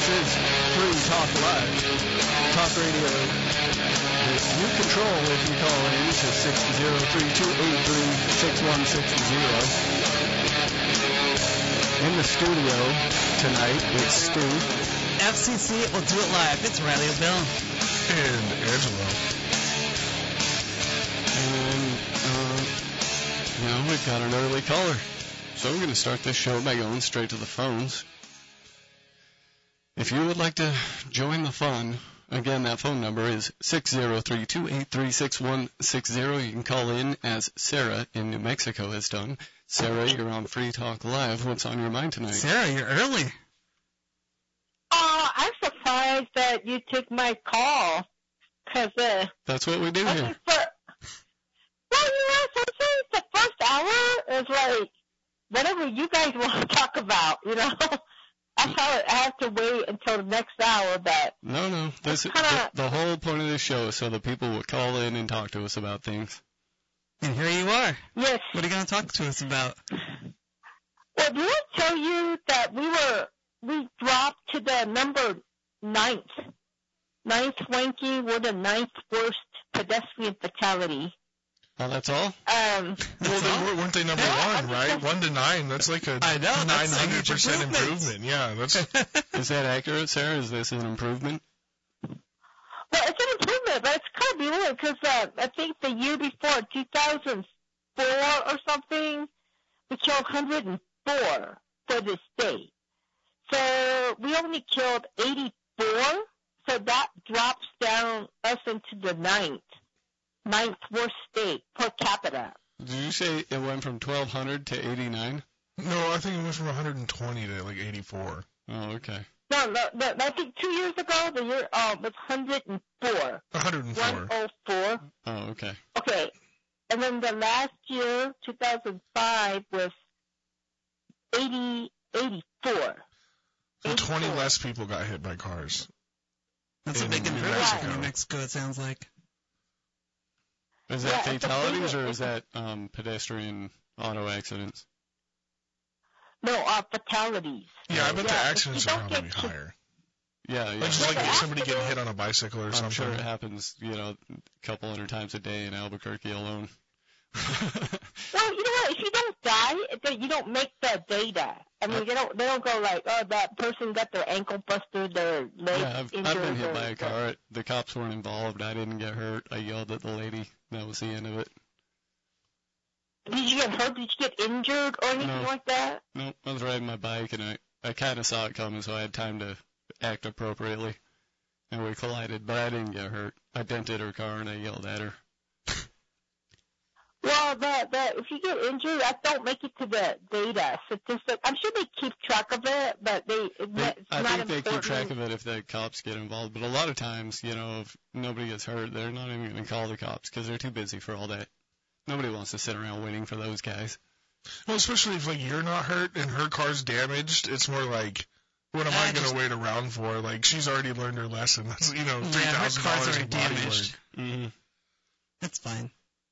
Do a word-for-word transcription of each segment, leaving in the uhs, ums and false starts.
This is Free Talk Live. Talk radio that you control if you call in to six zero three, two eight three, six one six zero. In the studio tonight, it's Stu. F C C will do it live. It's Riley Bill. And Angelo. And, uh, now we've got an early caller. So we're going to start this show by going straight to the phones. If you would like to join the fun, again, that phone number is six zero three, two eight three, six one six zero. You can call in as Sarah in New Mexico has done. Sarah, you're on Free Talk Live. What's on your mind tonight? Sarah, you're early. Oh, I'm surprised that you took my call. Cause, uh, That's what we do I here. mean, for, well, you know, sometimes the first hour is like whatever you guys want to talk about, you know. I thought I have to wait until the next hour, but No, no. This, kinda, the, the whole point of this show is so that people will call in and talk to us about things. And here you are. yes. What are you going to talk to us about? Well, did I tell you that we were, we dropped to the number ninth, ninth ranking, we're the ninth worst pedestrian fatality. Oh, that's all? Um, Well, they were, weren't they number Yeah, one, right? One to nine. That's like a I know, that's nine a hundred huge percent improvement. improvement. Yeah, that's Is that accurate, Sarah? Is this an improvement? Well, it's an improvement, but it's kind of weird because uh, I think the year before, two thousand four or something, we killed one hundred four for the state. So we only killed eighty-four, so that drops down us into the ninth, ninth worst state per capita. Did you say it went from twelve hundred to eighty-nine? no. I think it went from one hundred twenty to like eighty-four. Oh, okay. No, no, no, I think two years ago, the year uh, was one hundred four. one hundred four. one oh four. Oh, okay. Okay. And then the last year, two thousand five, was eighty, eighty-four. So twenty eighty-four. less people got hit by cars. That's a In big New improvement Mexico. in New Mexico, it sounds like. Is Yeah, that it's a fatalities big- or is that um, pedestrian auto accidents? No, uh, fatalities. Yeah, I bet the Yeah, accidents you are don't probably get to- higher. Yeah, yeah. Like just like Yeah, somebody getting accidents- hit on a bicycle or I'm something. sure it happens, you know, a couple hundred times a day in Albuquerque alone. Well, you know what? If you don't die, then you don't make the data. I mean, they don't. They don't go like, oh, that person got their ankle busted, their leg Yeah, I've, injured. I've been hit or- by a car. The cops weren't involved. I didn't get hurt. I yelled at the lady. That was the end of it. Did you get hurt? Did you get injured or anything No. like that? Nope, I was riding my bike and I, I kind of saw it coming, so I had time to act appropriately. And we collided, but I didn't get hurt. I dented her car and I yelled at her. Well, the, the, if you get injured, that don't make it to the data statistic. I'm sure they keep track of it, but they, They, it's I not think they important. keep track of it if the cops get involved, but a lot of times, you know, if nobody gets hurt, they're not even going to call the cops because they're too busy for all that. Nobody wants to sit around waiting for those guys. Well, especially if like you're not hurt and her car's damaged, it's more like, what am I I gonna just- wait around for? Like she's already learned her lesson. That's you know three Yeah, her thousand car's dollars already in body damaged. work. Mm-hmm. That's fine.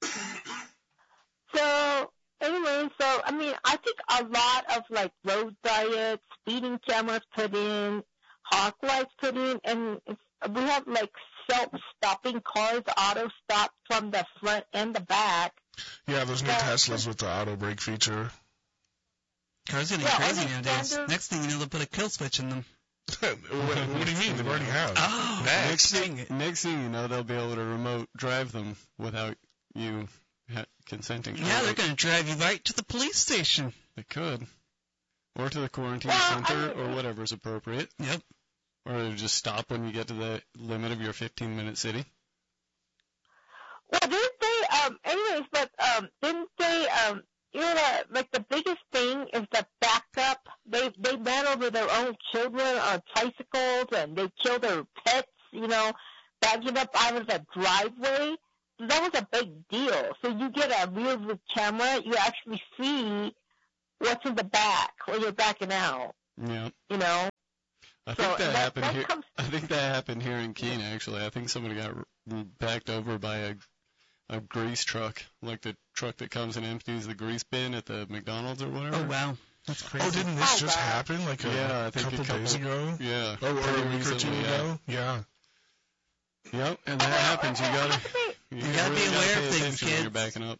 So, anyway, so, I mean, I think a lot of, like, road diets, speeding cameras put in, hawk lights put in, and it's, we have, like, self-stopping cars, auto-stop from the front and the back. Yeah, those new Yeah. Teslas with the auto brake feature. Cars are getting Yeah, crazy all the nowadays. standard- Next thing you know, they'll put a kill switch in them. what, what do you mean? They already have. Oh, Next dang thing, it. next thing you know, they'll be able to remote drive them without you ha- consenting. Yeah, they're going to drive you right to the police station. They could. Or to the quarantine Well, I center, mean- or whatever's appropriate. Yep. Or just stop when you get to the limit of your fifteen-minute city. Well, didn't they, um, anyways, but, um, didn't they, um, you know, the, like, the biggest thing is the backup. They, they ran over their own children on tricycles, and they killed their pets, you know, backing up out of the driveway. That was a big deal. So you get a rear view camera, you actually see what's in the back when you're backing out, Yeah. you know. I So think that, that- happened that here. comes- I think that happened here in Keene, actually. I think somebody got r- backed over by a a grease truck, like the truck that comes and empties the grease bin at the McDonald's or whatever. Oh, wow. That's crazy. Oh, didn't this Oh, just wow. happen like a Yeah, I think a couple, couple- days ago? Yeah. Oh, or pretty a week or two recently, yeah. ago? Yeah. Yep, and that happens. You gotta, you, gotta be really aware gotta of pay things, attention when you're kids. backing up.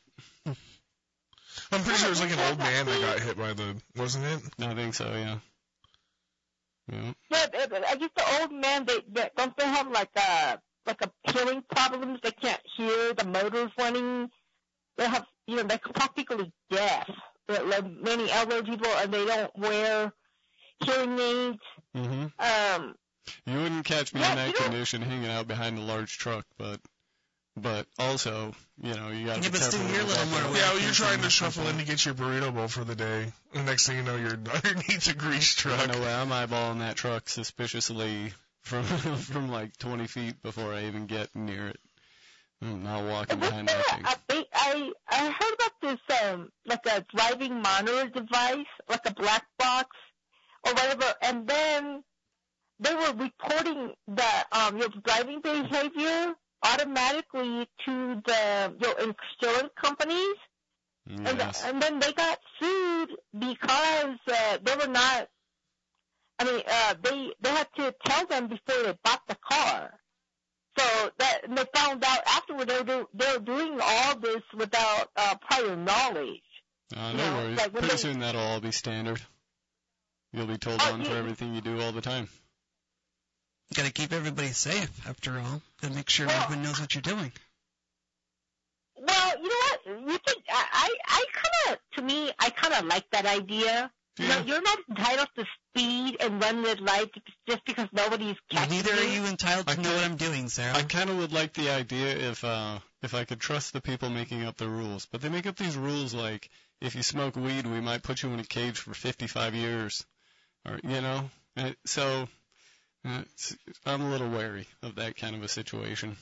I'm pretty sure it was like an old man that got hit by the, wasn't it? I think so, yeah. Yeah. Yeah, but- but I guess the old man, they, they don't they have like a like a hearing problems? They can't hear the motors running. They have, you know, they're practically deaf. Like like many elderly people, and they don't wear hearing aids. hmm Um, You wouldn't catch me Yeah, in that you know- condition hanging out behind a large truck, but but also, you know, you gotta Yeah, be but still, careful you're a with little that more though. aware. Yeah, well, you're things trying on to the shuffle front in to get your burrito bowl for the day. And next thing you know, you're underneath a grease truck. No way, I'm eyeballing that truck suspiciously from from like twenty feet before I even get near it. I'm not walking wasn't behind there that a, thing. a big, I I heard about this um like a driving monitor device, like a black box or whatever, and then they were reporting the um your driving behavior automatically to the your insurance companies, and, Yes. and then they got sued because uh, they were not. I mean, uh, they they had to tell them before they bought the car. So that and they found out afterward they were do, they were doing all this without uh, prior knowledge. Uh, you no know, worries. like when Pretty they- soon that'll all be standard. You'll be told Oh, on for yeah. everything you do all the time. You gotta keep everybody safe, after all. Gotta make sure Well- everyone knows what you're doing. Well, you know what? You think I I, I kind of to me I kind of like that idea. You know, Yeah. you're not entitled to speed and run red light just because nobody's catching Neither are you entitled to I know can't- what I'm doing, Sarah. I kind of would like the idea if uh, if I could trust the people making up the rules. But they make up these rules like, if you smoke weed, we might put you in a cage for fifty-five years. Or, you know? Uh, So, uh, it's, I'm a little wary of that kind of a situation.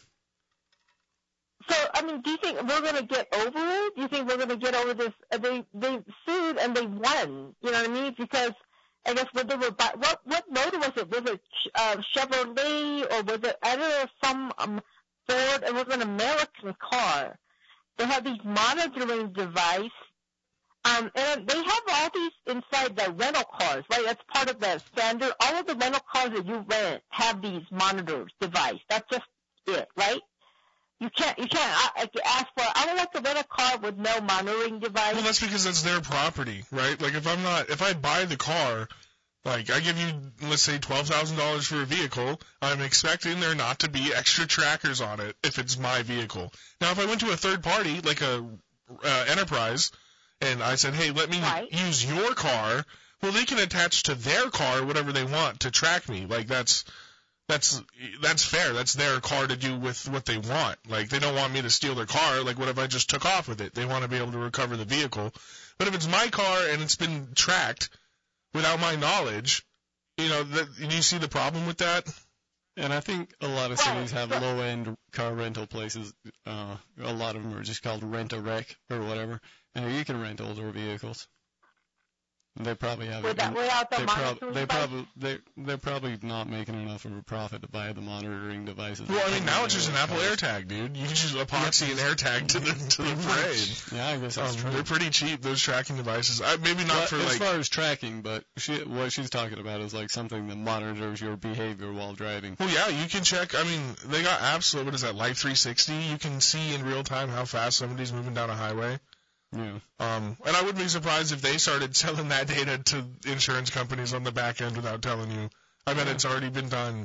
So, I mean, do you think we're going to get over it? Do you think we're going to get over this? Uh, they they sued and they won. You know what I mean? Because I guess when they were buy, what what motor was it? Was it uh, Chevrolet or was it I don't know some um, Ford? It was an American car. They have these monitoring device, um, and they have all these inside the rental cars, right? That's part of the standard. All of the rental cars that you rent have these monitors device. That's just it, right? You can't, you can't uh, ask for, I would like to rent a car with no monitoring device. Well, that's because that's their property, right? Like, if I'm not, if I buy the car, like, I give you, let's say, twelve thousand dollars for a vehicle, I'm expecting there not to be extra trackers on it if it's my vehicle. Now, if I went to a third party, like a uh, enterprise, and I said, hey, let me Right. use your car, well, they can attach to their car whatever they want to track me. Like, that's, that's, that's fair. That's their car to do with what they want. Like, they don't want me to steal their car. Like, what if I just took off with it? They want to be able to recover the vehicle. But if it's my car and it's been tracked without my knowledge, you know, that, do you see the problem with that? And I think a lot of Right, cities have but- low-end car rental places. Uh, a lot of them are just called rent-a-wreck or whatever. And you can rent older vehicles. They probably have it. Without, without the They, prob- monitoring they device. probably they they're probably not making enough of a profit to buy the monitoring devices. Well, I mean, now it's just an Yeah. Apple AirTag, dude. You can just epoxy an AirTag to the to the frame. Yeah, I guess that's Um, true. they're pretty cheap, those tracking devices. I, maybe not But for as like. far as tracking, but she, what she's talking about is like something that monitors your behavior while driving. Well, yeah, you can check. I mean, they got apps. What is that? Life three sixty. You can see in real time how fast somebody's moving down a highway. Yeah. Um, and I wouldn't be surprised if they started selling that data to insurance companies on the back end without telling you. I bet Yeah. it's already been done.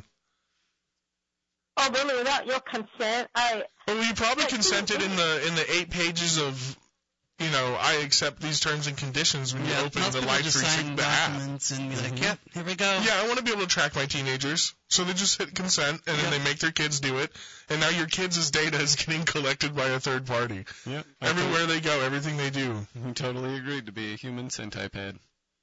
Oh, really? Without your consent? I. Well, you probably Yeah, consented sure. in the in the eight pages of, you know, I accept these terms and conditions when you Yeah, open most the people Life just three sixty sign the app. documents and be Mhm. like, yep, here we go. Yeah, I want to be able to track my teenagers. So they just hit consent, and then Yep. they make their kids do it. And now your kids' data is getting collected by a third party. Yeah. I Everywhere they go, everything they do. He totally agreed to be a human centipede.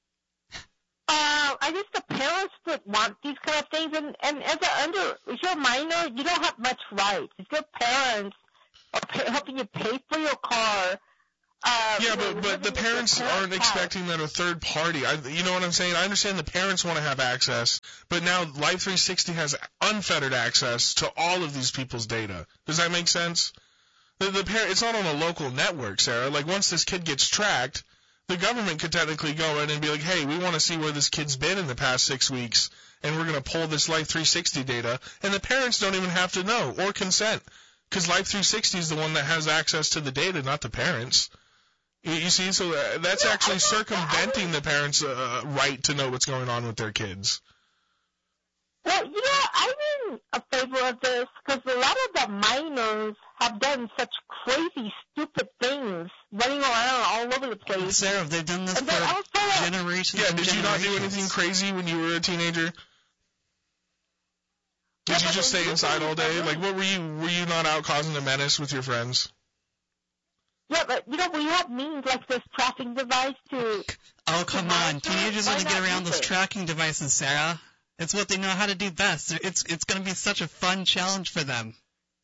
Uh, I guess the parents would want these kind of things, and, and as a under, if you're a minor, you don't have much rights. If your parents are pay, helping you pay for your car, uh, Yeah, you're but but living the with your parents aren't house. expecting that a third party. I, you know what I'm saying? I understand the parents want to have access, but now Life three sixty has unfettered access to all of these people's data. Does that make sense? The, the par- it's not on a local network, Sarah. Like once this kid gets tracked, the government could technically go in and be like, hey, we want to see where this kid's been in the past six weeks, and we're going to pull this Life three sixty data, and the parents don't even have to know or consent, because Life three sixty is the one that has access to the data, not the parents. You, you see, so that's actually circumventing the parents' uh, right to know what's going on with their kids. Well, you know, I'm in a favor of this because a lot of the minors have done such crazy, stupid things, running around all over the place. Sarah, they've done this And then for also, generations Yeah, and did you not do generations. anything crazy when you were a teenager? Yeah, Did you but just when stay you inside look all at day? it, Like, what were you, were you not out causing a menace with your friends? yeah, but you know, we have means like this tracking device to. Oh, come on. Teenagers Why want to get not around use those it? tracking devices, Sarah. It's what they know how to do best. It's it's going to be such a fun challenge for them.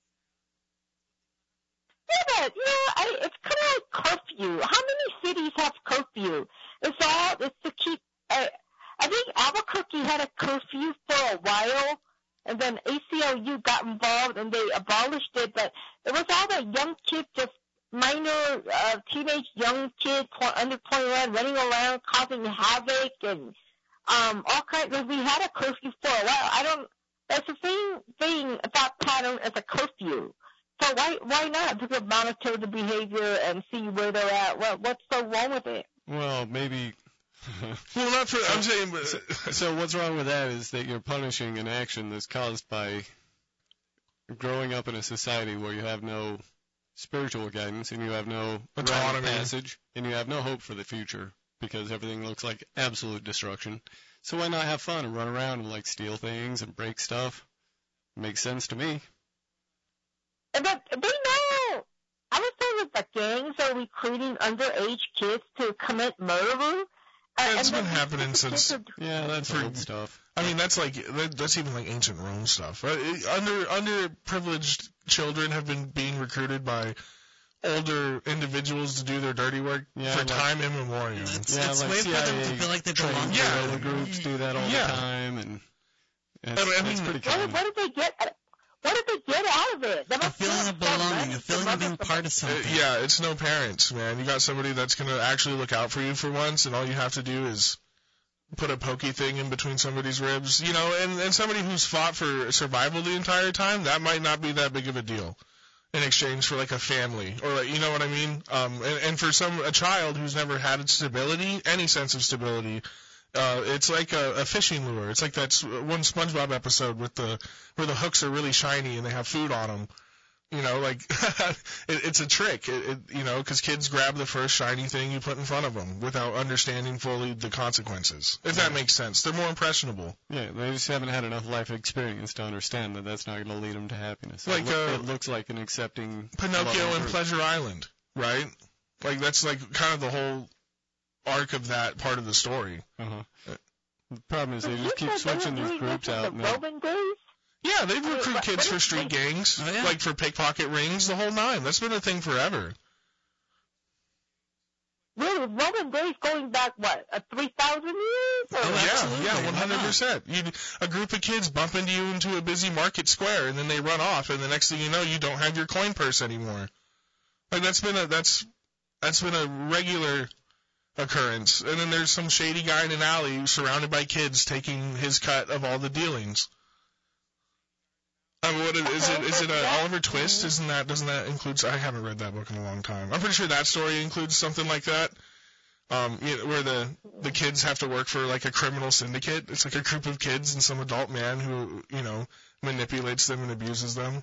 Yeah, but you know, I, it's kind of like curfew. How many cities have curfew? It's all it's to keep. Uh, I think Albuquerque had a curfew for a while, and then A C L U got involved and they abolished it. But it was all the young kids, just minor uh, teenage young kids tw- under twenty-one, running around causing havoc and um all kinds. Of, we had a curfew for a while. I don't. That's the same thing about pattern as a curfew. So why why not people monitor the behavior and see where they're at? Well, what's so wrong with it? Well, maybe. Well, not for, I'm saying, but, So what's wrong with that is that you're punishing an action that's caused by growing up in a society where you have no spiritual guidance and you have no rite of Autonomy. passage and you have no hope for the future because everything looks like absolute destruction. So why not have fun and run around and like steal things and break stuff? Makes sense to me. And But they know. I was told that the gangs are recruiting underage kids to commit murder. Uh, That's and been then happening these kids since- are- Yeah, that's For- old stuff. I mean, that's like, that, that's even like ancient Rome stuff. Uh, it- Under, underprivileged children have been being recruited by older individuals to do their dirty work Yeah, for like- time immemorial. It's, Yeah, it's like way for them C I A to feel like they trained belong. Yeah. guerrilla groups do that all Yeah. the time, and it's, I mean- it's pretty What, common. what did they get? What did they get out of it? They A must feeling feel of so belonging, nice a feeling to of being love part of Uh, something. yeah, it's no parents, man. You got somebody that's going to actually look out for you for once, and all you have to do is put a pokey thing in between somebody's ribs, you know, and, and somebody who's fought for survival the entire time, that might not be that big of a deal in exchange for like a family, or like, you know what I mean? Um, and, and for some, a child who's never had stability, any sense of stability, uh, it's like a, a fishing lure. It's like that s- one SpongeBob episode with the, where the hooks are really shiny and they have food on them. You know, like, it, it's a trick, it, it, you know, because kids grab the first shiny thing you put in front of them without understanding fully the consequences. If that makes sense. They're more impressionable. Yeah, they just haven't had enough life experience to understand that that's not going to lead them to happiness. Like, it, look, uh, it looks like an accepting Pinocchio loving and group. Pleasure Island, right? Like, that's like kind of the whole arc of that part of the story. Uh-huh. The problem is they You just keep said they were switching these doing groups this in out. the And they- Roman days? Yeah, they've mean, recruited what- kids what for is- street gangs, Oh, yeah. like for pickpocket rings, the whole nine. That's been a thing forever. Really, Roman days going back, what, uh, three thousand years? Or, Oh, Yeah, absolutely. yeah, Why one not? hundred percent. You a group of kids bump into you into a busy market square, and then they run off, and the next thing you know, you don't have your coin purse anymore. Like that's been a that's that's been a regular occurrence. And then there's some shady guy in an alley surrounded by kids taking his cut of all the dealings. I mean, what is, is it? Is it a Oliver Twist? Isn't that? Doesn't that include? I haven't read that book in a long time. I'm pretty sure that story includes something like that. Um, you know, where the the kids have to work for like a criminal syndicate. It's like a group of kids and some adult man who, you know, manipulates them and abuses them.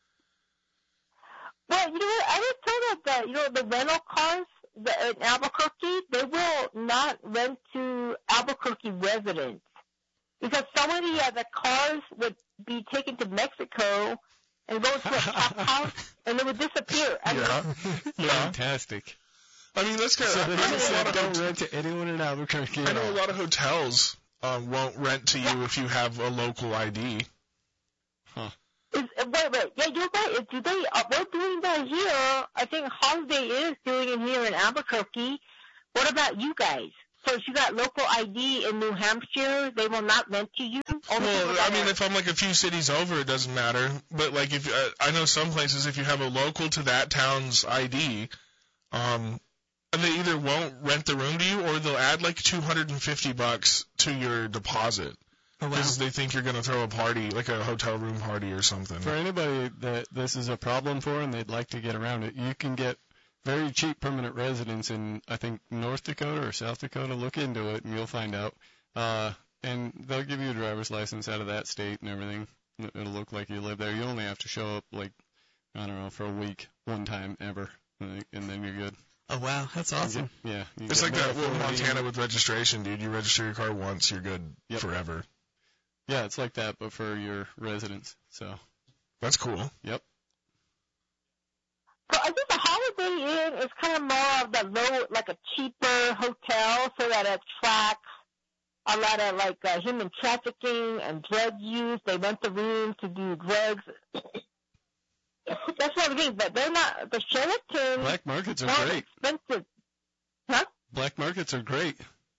Well, you know what? I was told that, you know, the rental cars the, in Albuquerque, they will not rent to Albuquerque residents. Because so many of the cars would be taken to Mexico and go to a tap house, and they would disappear. I mean, Yeah, yeah. Fantastic. I mean, that's kind So of. they I know just a lot said of don't hot- rent to anyone in Albuquerque. I at know a all. lot of hotels um, won't rent to you if you have a local I D. is, wait, wait, yeah, you're right. Do they, uh, we're doing that here. I think Holiday is doing it here in Albuquerque. What about you guys? So if you got local I D in New Hampshire, they will not rent to you? Only people Well, that I mean, are- if I'm like a few cities over, it doesn't matter. But like, if uh, I know some places, if you have a local to that town's I D, um, they either won't rent the room to you, or they'll add like two hundred fifty bucks to your deposit. Oh, wow. Because they think you're going to throw a party, like a hotel room party or something. For anybody that this is a problem for and they'd like to get around it, you can get very cheap permanent residence in, I think, North Dakota or South Dakota. Look into it and you'll find out. Uh, and they'll give you a driver's license out of that state and everything. It'll look like you live there. You only have to show up, like, I don't know, for a week, one time ever, and then you're good. Oh, wow. That's awesome. You get, yeah. You It's get like that mail with forwarding. Montana with registration, dude. You register your car once, you're good Yep. forever. Yeah, it's like that, but for your residence. So, That's cool. yep. So I think the Holiday Inn is kind of more of the low, like a cheaper hotel, so that it attracts a lot of like uh, human trafficking and drug use. They rent the room to do drugs. That's what I mean. But they're not. The Sheraton Black markets are more great. expensive. Huh? Black markets are great.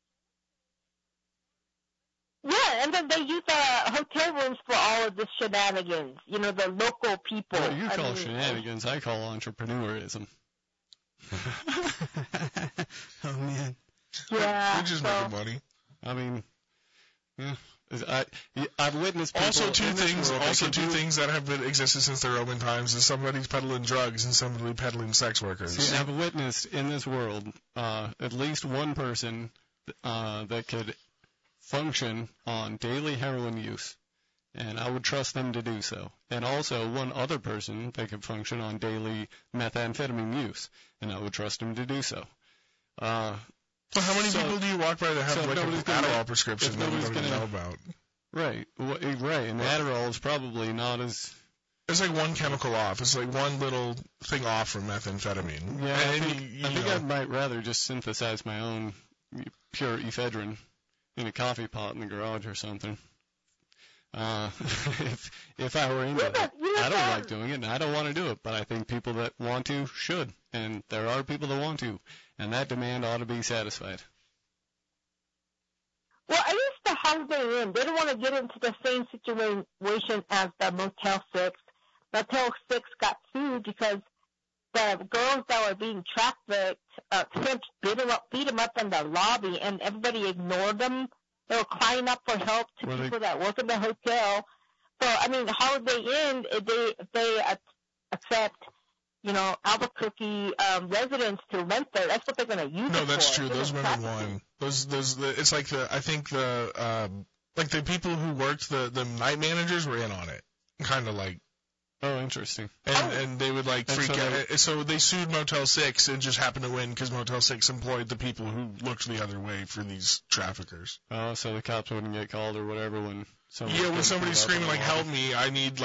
Yeah, and then they use the hotel rooms for all of the shenanigans. You know, the local people. What you I call mean, shenanigans, I call entrepreneurism. Oh, man. Yeah. We're just so, making money. I mean, yeah, I, I've witnessed people Also, two in this things. world that Also, can two do- things that have been existed since the Roman times is somebody's peddling drugs and somebody peddling sex workers. See, I've witnessed in this world uh, at least one person uh, that could function on daily heroin use, and I would trust them to do so. And also one other person that could function on daily methamphetamine use, and I would trust him to do so. Uh, So how many So- people do you walk by that have so like an nobody's gonna- Adderall prescription if that we nobody's don't even know gonna- about? right, w- right, and Adderall is probably not as It's like one chemical off. It's like one little thing off from methamphetamine. Yeah, I and think, you, you I, think know, I might rather just synthesize my own pure ephedrine in a coffee pot in the garage or something. Uh, if if I were into Yeah, it, but you I don't know, like doing it, and I don't want to do it. But I think people that want to should, and there are people that want to, and that demand ought to be satisfied. Well, I guess the Holiday Inn, they don't want to get into the same situation as the Motel six. Motel six got sued because the girls that were being trafficked, uh, pimps beat them up, beat them up in the lobby, and everybody ignored them. They were crying up for help to Were they- people that work in the hotel. So, I mean, Holiday Inn, if they, if they uh, accept, you know, Albuquerque um, residents to rent there, that's what they're going to use it no, for. that's true. human Those women trafficking. won. Those those the, it's like the I think the um, like the people who worked the the night managers were in on it, kind of like. Oh, interesting. And, Oh. and they would like And freak so out. So they sued Motel six and just happened to win because Motel six employed the people who looked the other way for these traffickers. Oh, so the cops wouldn't get called or whatever when somebody Yeah, when somebody's screaming like, "Help me! I need